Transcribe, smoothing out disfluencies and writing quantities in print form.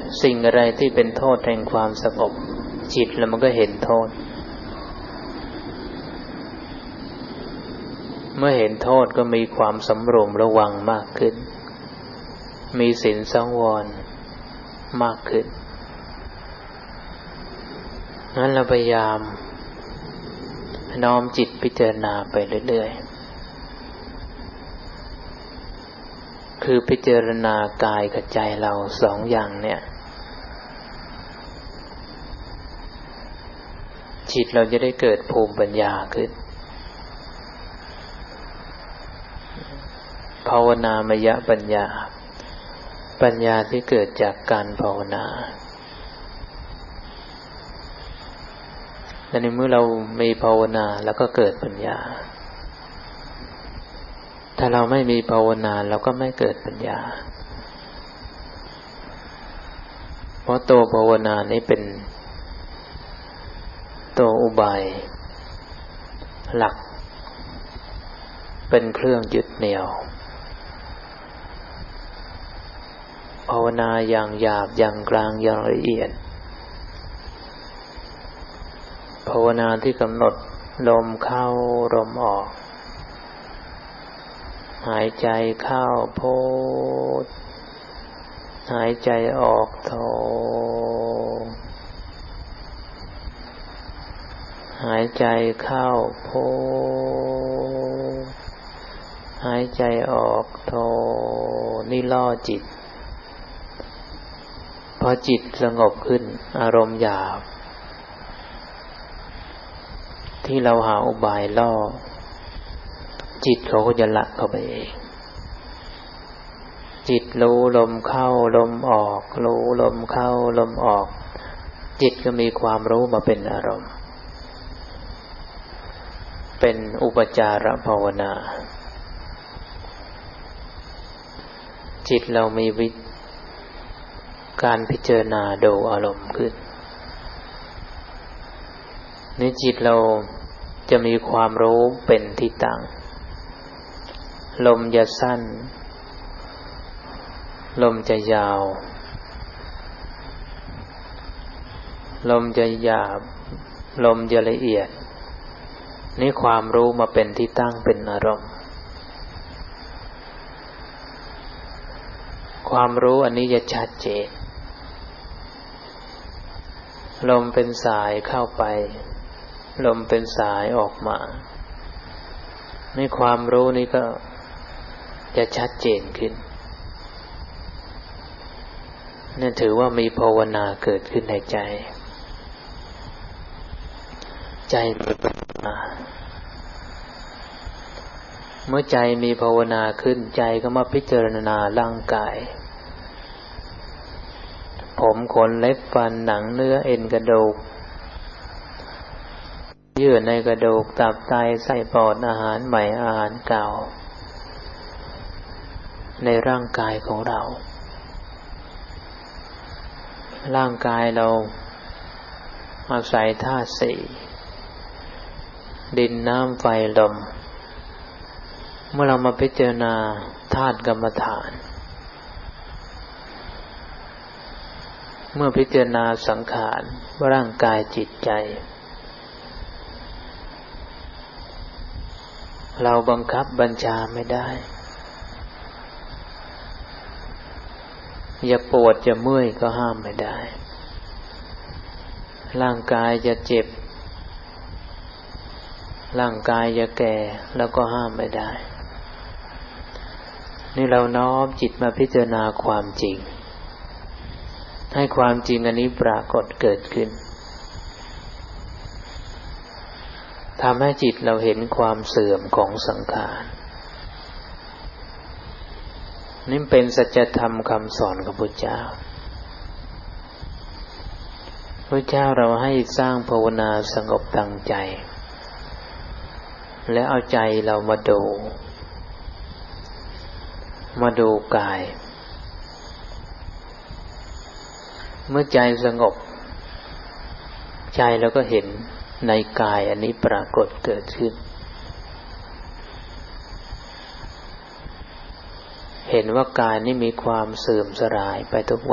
สิ่งอะไรที่เป็นโทษแห่งความสงบจิตแล้วมันก็เห็นโทษเมื่อเห็นโทษก็มีความสำรวมระวังมากขึ้นมีศีลสังวรมากขึ้นงั้นเราพยายามน้อมจิตพิจารณาไปเรื่อยๆคือพิจารณากายกับใจเราสองอย่างเนี่ยจิตเราจะได้เกิดภูมิปัญญาขึ้นภาวนามยปัญญาปัญญาที่เกิดจากการภาวนาและในเมื่อเรามีภาวนาแล้วก็เกิดปัญญาถ้าเราไม่มีภาวนาเราก็ไม่เกิดปัญญาเพราะตัวภาวนานี้เป็นตัวอุบายหลักเป็นเครื่องยึดเหนี่ยวภาวนาอย่างหยาบอย่างกลางอย่างละเอียดภาวนาที่กำหนดลมเข้าลมออกหายใจเข้าโพธหายใจออกโทหายใจเข้าโพธหายใจออกโทนี่ล่อจิตพอจิตสงบขึ้นอารมณ์หยาบที่เราหาอุบายล่อจิตเขาก็จะละเข้าไปเองจิตรู้ลมเข้าลมออกรู้ลมเข้าลมออกจิตก็มีความรู้มาเป็นอารมณ์เป็นอุปจารภาวนาจิตเรามีการพิจารณาดูอารมณ์ขึ้นนี่จิตเราจะมีความรู้เป็นที่ตั้งลมจะสั้นลมจะยาวลมจะหยาบลมจะละเอียดนี่ความรู้มาเป็นที่ตั้งเป็นอารมณ์ความรู้อันนี้จะชัดเจนลมเป็นสายเข้าไปลมเป็นสายออกมาในความรู้นี้ก็จะชัดเจนขึ้นนั่นถือว่ามีภาวนาเกิดขึ้นในใจใจมีปัญญาเมื่อใจมีภาวนาขึ้นใจก็มาพิจารณาร่างกายผมขนเล็บฟันหนังเนื้อเอ็นกระดูกเยื่อในกระดูกตับไตไส้ปอดอาหารใหม่อาหารเก่าในร่างกายของเราร่างกายเราอาศัยธาตุสี่ดินน้ำไฟลมเมื่อเรามาพิจารณาธาตุกรรมฐานเมื่อพิจารณาสังขารว่าร่างกายจิตใจเราบังคับบัญชาไม่ได้อย่าปวดจะเมื่อยก็ห้ามไม่ได้ร่างกายจะเจ็บร่างกายจะแก่แล้วก็ห้ามไม่ได้นี่เราน้อมจิตมาพิจารณาความจริงให้ความจริงอันนี้ปรากฏเกิดขึ้นทำให้จิตเราเห็นความเสื่อมของสังขารนี่เป็นสัจธรรมคำสอนของพระเจ้าพระเจ้าเราให้สร้างภาวนาสงบตั้งใจและเอาใจเรามาดูกายเมื่อใจสงบใจเราก็เห็นในกายอันนี้ปรากฏเกิดขึ้นเห็นว่ากายนี้มีความเสื่อมสลายไปทุกวัน